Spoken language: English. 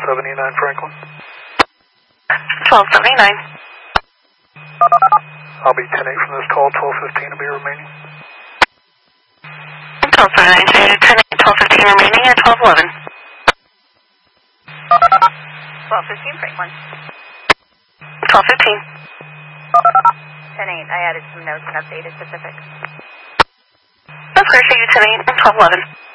1279 Franklin. 1279. I'll be 10-8 from this call, 1215 will be remaining. 1279, so you're 10-8, 1215 remaining at 1211. 1215 Franklin. 1215. 10-8, I added some notes and updated specifics. That's great, so you're 10-8 and 1211.